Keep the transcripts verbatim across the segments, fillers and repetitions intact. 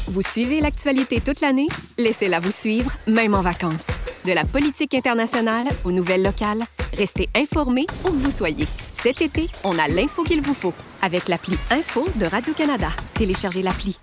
Vous suivez l'actualité toute l'année? Laissez-la vous suivre, même en vacances. De la politique internationale aux nouvelles locales, restez informés où que vous soyez. Cet été, on a l'info qu'il vous faut avec l'appli Info de Radio-Canada. Téléchargez l'appli.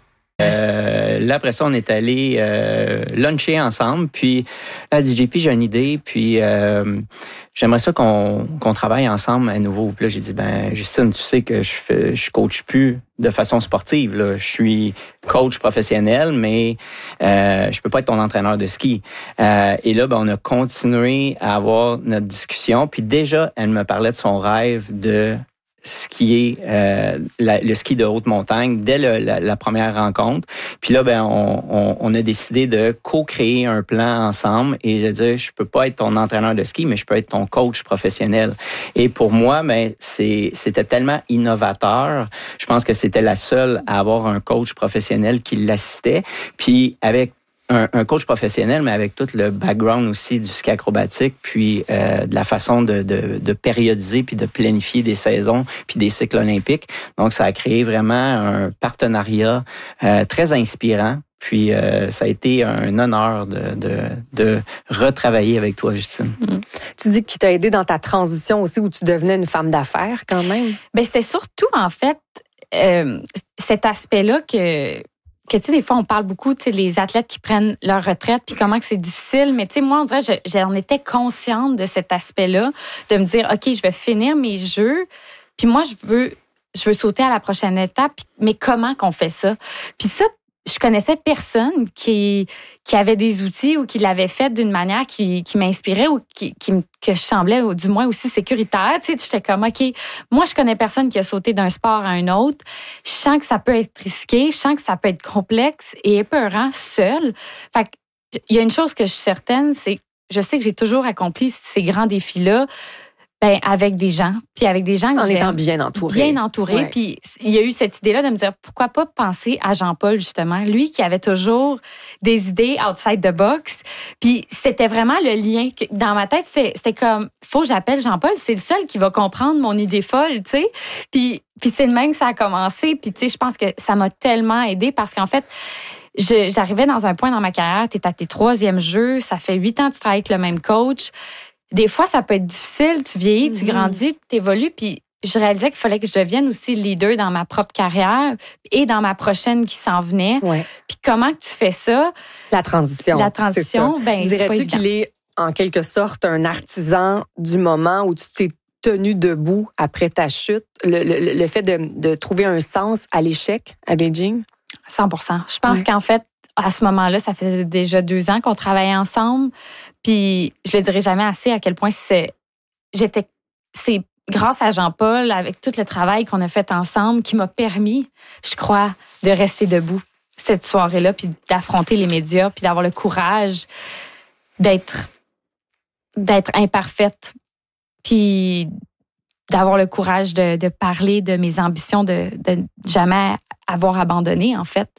Euh, là, après ça, on est allé euh, luncher ensemble. Puis, là, elle dit, J P, j'ai une idée. Puis, euh, j'aimerais ça qu'on, qu'on travaille ensemble à nouveau. Puis là, j'ai dit, ben, Justine, tu sais que je fais, je coach plus de façon sportive, là. Je suis coach professionnel, mais euh, je peux pas être ton entraîneur de ski. Euh, et là, ben, on a continué à avoir notre discussion. Puis déjà, elle me parlait de son rêve de skier euh, la, le ski de haute montagne dès le, la, la première rencontre. Puis là, ben, on, on, on a décidé de co-créer un plan ensemble et de dire, je peux pas être ton entraîneur de ski, mais je peux être ton coach professionnel. Et pour moi, ben, c'est, c'était tellement innovateur. Je pense que c'était la seule à avoir un coach professionnel qui l'assistait. Puis avec Un, un coach professionnel, mais avec tout le background aussi du ski acrobatique, puis euh, de la façon de, de, de périodiser puis de planifier des saisons puis des cycles olympiques. Donc, ça a créé vraiment un partenariat euh, très inspirant. Puis, euh, ça a été un honneur de, de, de retravailler avec toi, Justine. Mmh. Tu dis qu'il t'a aidé dans ta transition aussi, où tu devenais une femme d'affaires quand même. Bien, c'était surtout, en fait, euh, cet aspect-là que... que tu sais, des fois, on parle beaucoup, tu sais, les athlètes qui prennent leur retraite, puis comment que c'est difficile. Mais tu sais, moi, on dirait, je, j'en étais consciente de cet aspect-là, de me dire, OK, je vais finir mes jeux, puis moi, je veux, je veux sauter à la prochaine étape, mais comment qu'on fait ça? Puis ça, je connaissais personne qui, qui avait des outils ou qui l'avait fait d'une manière qui, qui m'inspirait ou qui, qui, que je semblais, ou du moins aussi sécuritaire. Tu sais, j'étais comme, OK, moi, je connais personne qui a sauté d'un sport à un autre. Je sens que ça peut être risqué, je sens que ça peut être complexe et épeurant seul. Fait que, il y a une chose que je suis certaine, c'est que je sais que j'ai toujours accompli ces grands défis-là. Ben, avec des gens, puis avec des gens que en j'aime. étant bien entouré. Bien entouré, ouais. Puis il y a eu cette idée-là de me dire, pourquoi pas penser à Jean-Paul, justement, lui qui avait toujours des idées outside the box, puis c'était vraiment le lien, que, dans ma tête, c'était, c'était comme, faut que j'appelle Jean-Paul, c'est le seul qui va comprendre mon idée folle, tu sais, puis, puis c'est le même que ça a commencé, puis tu sais, je pense que ça m'a tellement aidée parce qu'en fait, je, j'arrivais dans un point dans ma carrière, t'es à tes troisièmes jeux, ça fait huit ans que tu travailles avec le même coach. Des fois, ça peut être difficile. Tu vieillis, tu grandis, tu évolues. Puis je réalisais qu'il fallait que je devienne aussi leader dans ma propre carrière et dans ma prochaine qui s'en venait. Ouais. Puis comment que tu fais ça? La transition. La transition, c'est ça. ben, Dirais-tu c'est pas qu'il est en quelque sorte un artisan du moment où tu t'es tenu debout après ta chute? Le, le, le fait de, de trouver un sens à l'échec à Beijing? cent pour cent. Je pense ouais. qu'en fait, à ce moment-là, ça faisait déjà deux ans qu'on travaillait ensemble. Puis je le dirai jamais assez à quel point c'est, j'étais, c'est grâce à Jean-Paul, avec tout le travail qu'on a fait ensemble, qui m'a permis, je crois, de rester debout cette soirée-là, puis d'affronter les médias, puis d'avoir le courage d'être, d'être imparfaite, puis d'avoir le courage de, de parler de mes ambitions, de, de jamais avoir abandonné, en fait.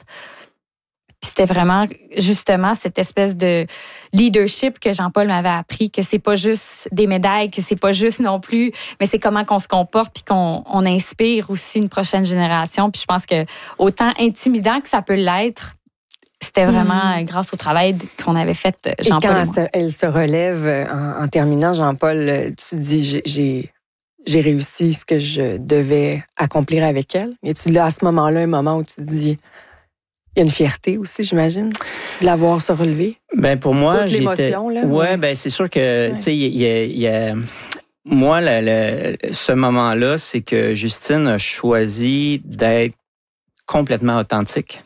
Puis c'était vraiment, justement, cette espèce de leadership que Jean-Paul m'avait appris, que c'est pas juste des médailles, que c'est pas juste non plus, mais c'est comment qu'on se comporte puis qu'on on inspire aussi une prochaine génération. Puis je pense que autant intimidant que ça peut l'être, c'était vraiment mmh. grâce au travail qu'on avait fait, Jean-Paul et, quand et moi. Se, elle se relève en, en terminant, Jean-Paul, tu dis, j'ai, j'ai, j'ai réussi ce que je devais accomplir avec elle. Et tu l'as à ce moment-là, un moment où tu te dis... Il y a une fierté aussi, j'imagine, de l'avoir se relever. Ben pour moi, toute l'émotion, j'étais... là. Ouais, ouais, ben c'est sûr que, ouais. tu sais, il y a, il y a... Moi, le, le, ce moment-là, c'est que Justine a choisi d'être complètement authentique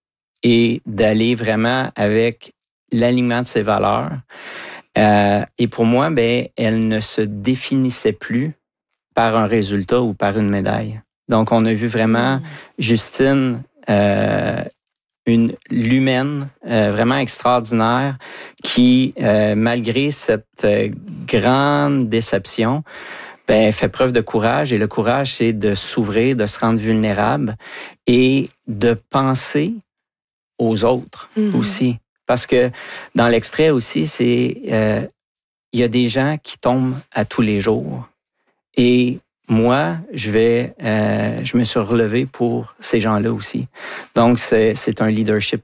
et d'aller vraiment avec l'alignement de ses valeurs. Euh, et pour moi, ben, elle ne se définissait plus par un résultat ou par une médaille. Donc, on a vu vraiment mmh. Justine... Euh, une l'humaine euh, vraiment extraordinaire qui, euh, malgré cette euh, grande déception, ben, fait preuve de courage. Et le courage, c'est de s'ouvrir, de se rendre vulnérable et de penser aux autres mmh. aussi. Parce que dans l'extrait aussi, c'est euh, il y a des gens qui tombent à tous les jours. Et moi, je vais, euh, je me suis relevé pour ces gens-là aussi. Donc, c'est, c'est un leadership